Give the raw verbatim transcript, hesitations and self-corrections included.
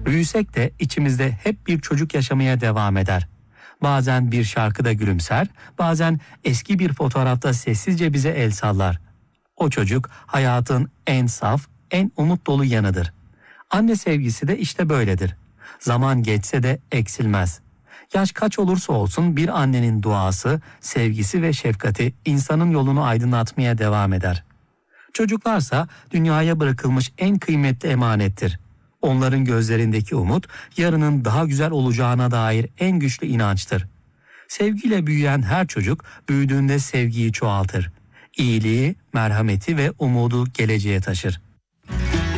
Büyüsek de içimizde hep bir çocuk yaşamaya devam eder. Bazen bir şarkıda gülümser, bazen eski bir fotoğrafta sessizce bize el sallar. O çocuk hayatın en saf, en umut dolu yanıdır. Anne sevgisi de işte böyledir. Zaman geçse de eksilmez. Yaş kaç olursa olsun bir annenin duası, sevgisi ve şefkati insanın yolunu aydınlatmaya devam eder. Çocuklarsa dünyaya bırakılmış en kıymetli emanettir. Onların gözlerindeki umut, yarının daha güzel olacağına dair en güçlü inançtır. Sevgiyle büyüyen her çocuk büyüdüğünde sevgiyi çoğaltır. İyiliği, merhameti ve umudu geleceğe taşır.